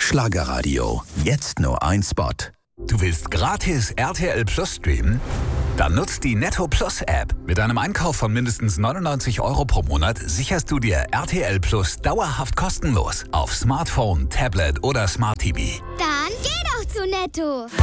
Schlagerradio. Jetzt nur ein Spot. Du willst gratis RTL Plus streamen? Dann nutzt die Netto Plus App. Mit einem Einkauf von mindestens 99 € pro Monat sicherst du dir RTL Plus dauerhaft kostenlos auf Smartphone, Tablet oder Smart TV. Dann geh doch zu Netto!